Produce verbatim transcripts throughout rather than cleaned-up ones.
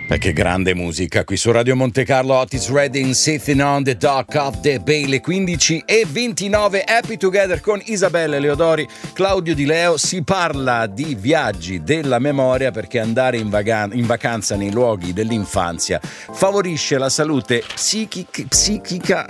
E che grande musica qui su Radio Monte Carlo. Otis Redding, Sitting on the Dock of the Bay, le quindici e ventinove. Happy Together con Isabella Leodori, Claudio Di Leo. Si parla di viaggi della memoria, perché andare in, vaga- in vacanza nei luoghi dell'infanzia favorisce la salute psichic- psichica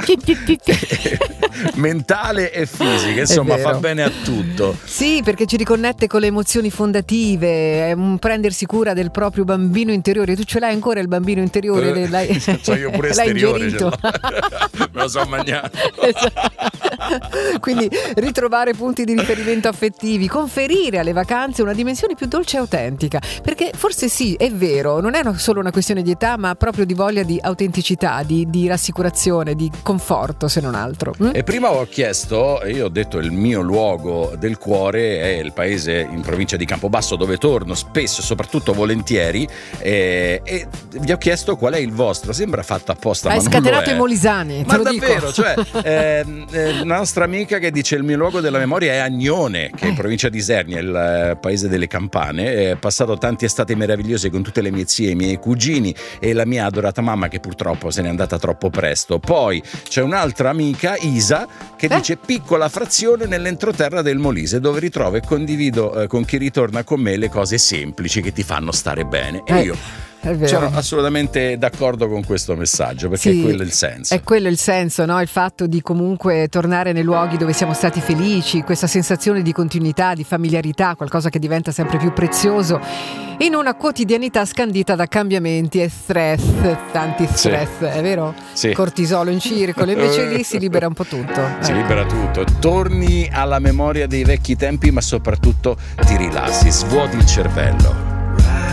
mentale e fisica, insomma fa bene a tutto. Sì, perché ci riconnette con le emozioni fondative, è un prendersi cura del proprio bambino interiore. Tu ce l'hai ancora il bambino interiore? Uh, l'hai, cioè io pure l'hai esteriore ingerito. Me lo so mangiato. Esatto. Quindi ritrovare punti di riferimento affettivi, conferire alle vacanze una dimensione più dolce e autentica, perché forse sì, è vero, non è una, solo una questione di età, ma proprio di voglia di autenticità, di, di rassicurazione, di conforto, se non altro. Mm? E prima ho chiesto, io ho detto il mio luogo del cuore è il paese in provincia di Campobasso, dove torno spesso, soprattutto volentieri, e, e vi ho chiesto qual è il vostro. Sembra fatto apposta, hai ma non scatenato lo è. i molisani, Ma te lo davvero, dico. cioè eh, eh, una nostra amica che dice il mio luogo della memoria è Agnone, che è in provincia di Isernia, il eh, paese delle campane. È passato tanti estati meravigliose con tutte le mie zie, i miei cugini e la mia adorata mamma, che purtroppo se n'è andata troppo presto. Poi c'è un'altra amica, Isa, che eh? dice piccola frazione nell'entroterra del Molise, dove ritrovo e condivido eh, con chi ritorna con me le cose semplici che ti fanno stare bene. E eh. io È vero. sono assolutamente d'accordo con questo messaggio, perché sì, è quello il senso. È quello il senso, no? Il fatto di comunque tornare nei luoghi dove siamo stati felici, questa sensazione di continuità, di familiarità, qualcosa che diventa sempre più prezioso in una quotidianità scandita da cambiamenti e stress, tanti stress, sì. È vero? Sì. Cortisolo in circolo, invece lì si libera un po' tutto. Si ecco. libera tutto, torni alla memoria dei vecchi tempi, ma soprattutto ti rilassi, svuoti il cervello.